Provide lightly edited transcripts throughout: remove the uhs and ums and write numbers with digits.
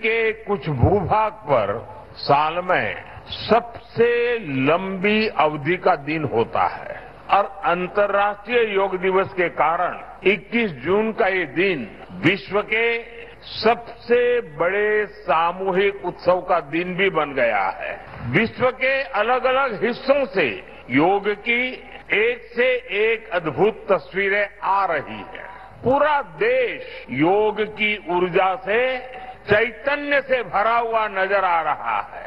के कुछ भूभाग पर साल में सबसे लंबी अवधि का दिन होता है और अंतर्राष्ट्रीय योग दिवस के कारण 21 जून का ये दिन विश्व के सबसे बड़े सामूहिक उत्सव का दिन भी बन गया है। विश्व के अलग अलग हिस्सों से योग की एक से एक अद्भुत तस्वीरें आ रही हैं। पूरा देश योग की ऊर्जा से चैतन्य से भरा हुआ नजर आ रहा है।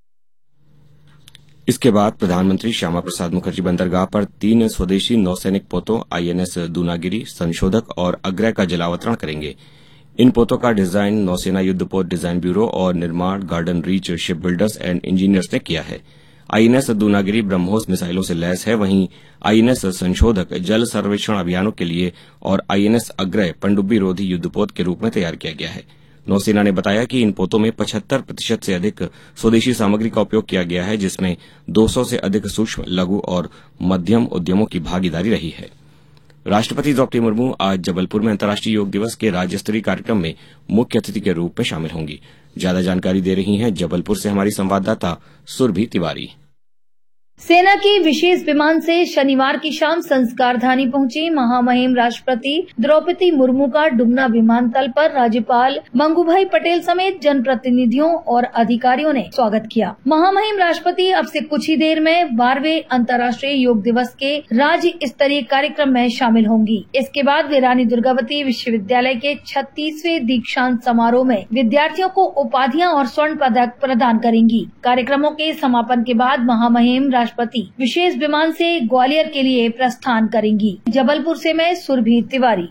इसके बाद प्रधानमंत्री श्यामा प्रसाद मुखर्जी बंदरगाह पर 3 स्वदेशी नौसैनिक पोतों आईएनएस दूनागिरी, संशोधक और अग्रय का जलावतरण करेंगे। इन पोतों का डिजाइन नौसेना युद्धपोत डिजाइन ब्यूरो और निर्माण garden reach ship builders and engineers ने किया है। आईएनएस दूनागिरी ब्रह्मोस मिसाइलों से लैस है, वहीं आईएनएस संशोधक जल सर्वेक्षण अभियानों के लिए और आईएनएस अग्रय पनडुब्बी रोधी युद्धपोत के रूप में तैयार किया गया है। नौसेना ने बताया कि इन पोतों में 75% से अधिक स्वदेशी सामग्री का उपयोग किया गया है, जिसमें 200 से अधिक सूक्ष्म, लघु और मध्यम उद्यमों की भागीदारी रही है। राष्ट्रपति द्रौपदी मुर्मू आज जबलपुर में अंतर्राष्ट्रीय योग दिवस के राज्य स्तरीय कार्यक्रम में मुख्य अतिथि के रूप में शामिल होंगी। ज्यादा जानकारी दे रही हैं जबलपुर से हमारी संवाददाता सुरभि तिवारी। सेना के विशेष विमान से शनिवार की शाम संस्कार धानी पहुंची महामहिम राष्ट्रपति द्रौपदी मुर्मू का डुमना विमानतल पर राज्यपाल मंगूभाई पटेल समेत जनप्रतिनिधियों और अधिकारियों ने स्वागत किया। महामहिम राष्ट्रपति अब से कुछ ही देर में 12वें अंतर्राष्ट्रीय योग दिवस के राज्य स्तरीय कार्यक्रम में शामिल होंगी। इसके बाद वे रानी दुर्गावती विश्वविद्यालय के 36वें दीक्षांत समारोह में विद्यार्थियों को उपाधियां और स्वर्ण पदक प्रदान करेंगी। कार्यक्रमों के समापन के बाद महामहिम राष्ट्रपति विशेष विमान से ग्वालियर के लिए प्रस्थान करेंगी। जबलपुर से मैं सुरभि तिवारी।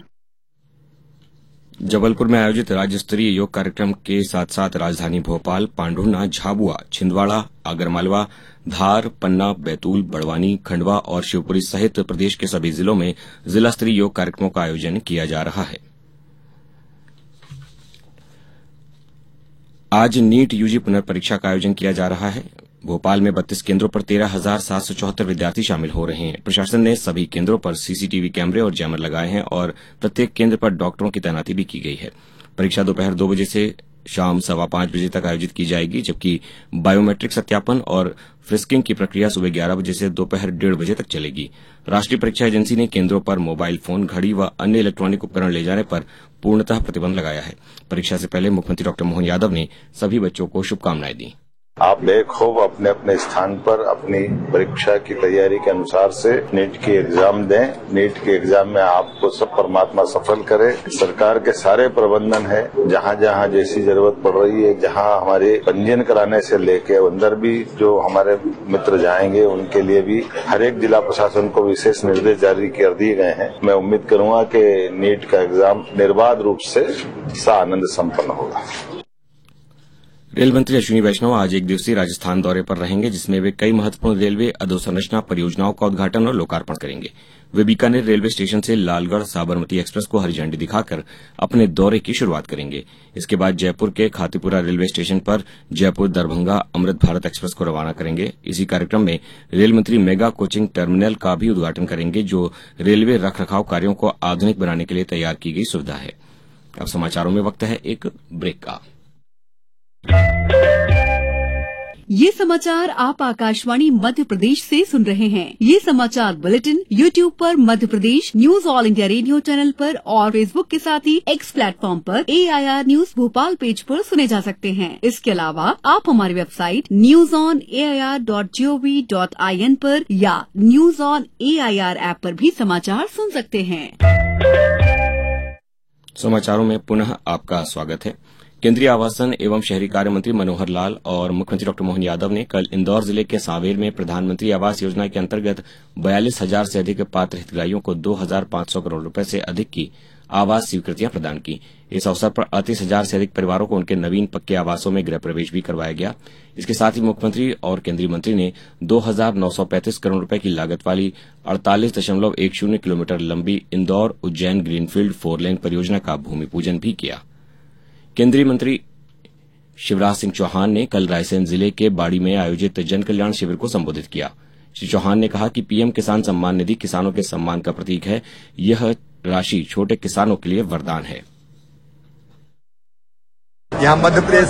जबलपुर में आयोजित राज्य स्तरीय योग कार्यक्रम के साथ साथ राजधानी भोपाल, पांढुर्णा, झाबुआ, छिंदवाड़ा, आगरमालवा, धार, पन्ना, बैतूल, बड़वानी, खंडवा और शिवपुरी सहित प्रदेश के सभी जिलों में जिला स्तरीय योग कार्यक्रमों का आयोजन किया जा रहा है। आज नीट यूजी पुनर्परीक्षा का आयोजन किया जा रहा है। भोपाल में 32 केंद्रों पर 13,774 विद्यार्थी शामिल हो रहे हैं। प्रशासन ने सभी केंद्रों पर सीसीटीवी कैमरे और जैमर लगाए हैं और प्रत्येक केंद्र पर डॉक्टरों की तैनाती भी की गई है। परीक्षा दोपहर 2 बजे से शाम 5:15 बजे तक आयोजित की जाएगी, जबकि बायोमेट्रिक सत्यापन और फ्रिस्किंग की प्रक्रिया सुबह 11 बजे से दोपहर 1:30 बजे तक चलेगी। राष्ट्रीय परीक्षा एजेंसी ने केंद्रों पर मोबाइल फोन, घड़ी व अन्य इलेक्ट्रॉनिक उपकरण ले जाने पर पूर्णतः प्रतिबंध लगाया है। परीक्षा से पहले मुख्यमंत्री डॉ मोहन यादव ने सभी बच्चों को शुभकामनाएं दी। आप बेखौफ अपने अपने स्थान पर अपनी परीक्षा की तैयारी के अनुसार से नीट की एग्जाम दें। नीट के एग्जाम में आपको सब परमात्मा सफल करे। सरकार के सारे प्रबंधन है, जहां जहां जैसी जरूरत पड़ रही है, जहां हमारे पंजीयन कराने से लेके अंदर भी जो हमारे मित्र जाएंगे उनके लिए भी हर एक जिला प्रशासन को विशेष निर्देश जारी कर दिए गए हैं। मैं उम्मीद करूंगा कि नीट का एग्जाम निर्बाध रूप से सानंद संपन्न होगा। रेल मंत्री अश्विनी वैष्णव आज एक दिवसीय राजस्थान दौरे पर रहेंगे, जिसमें वे कई महत्वपूर्ण रेलवे अधोसंरचना परियोजनाओं का उद्घाटन और लोकार्पण करेंगे। वे बीकानेर रेलवे स्टेशन से लालगढ़ साबरमती एक्सप्रेस को हरी झंडी दिखाकर अपने दौरे की शुरुआत करेंगे। इसके बाद जयपुर के खातीपुरा रेलवे स्टेशन पर जयपुर दरभंगा अमृत भारत एक्सप्रेस को रवाना करेंगे। इसी कार्यक्रम में रेल मंत्री मेगा कोचिंग टर्मिनल का भी उद्घाटन करेंगे, जो रेलवे रखरखाव कार्यों को आधुनिक बनाने के लिए तैयार की गई सुविधा है। अब समाचारों में वक्त है एक ब्रेक का। ये समाचार आप आकाशवाणी मध्य प्रदेश से सुन रहे हैं। ये समाचार बुलेटिन YouTube पर Madhya Pradesh news all India radio channel पर और फेसबुक के साथ ही X प्लेटफॉर्म पर AIR न्यूज भोपाल पेज पर सुने जा सकते हैं। इसके अलावा आप हमारी वेबसाइट newsonair.gov.in पर या न्यूज ऑन AIR ऐप पर भी समाचार सुन सकते हैं। समाचारों में पुनः आपका स्वागत है। केंद्रीय आवासन एवं शहरी कार्य मंत्री मनोहर लाल और मुख्यमंत्री डॉ मोहन यादव ने कल इंदौर जिले के सांवेर में प्रधानमंत्री आवास योजना के अंतर्गत 42,000 से अधिक पात्र हितग्राहियों को 2,500 करोड़ रुपए से अधिक की आवास स्वीकृतियां प्रदान की। इस अवसर पर 38,000 से अधिक परिवारों को उनके नवीन पक्के आवासों में गृह प्रवेश भी करवाया गया। इसके साथ ही मुख्यमंत्री और केंद्रीय मंत्री ने 2,935 करोड़ रुपए की लागत वाली 48.10 किलोमीटर लंबी इंदौर उज्जैन ग्रीनफील्ड 4 लेन परियोजना का भूमि पूजन भी किया। केंद्रीय मंत्री शिवराज सिंह चौहान ने कल रायसेन जिले के बाड़ी में आयोजित जन कल्याण शिविर को संबोधित किया। श्री चौहान ने कहा कि पीएम किसान सम्मान निधि किसानों के सम्मान का प्रतीक है। यह राशि छोटे किसानों के लिए वरदान है। यहाँ मध्य प्रदेश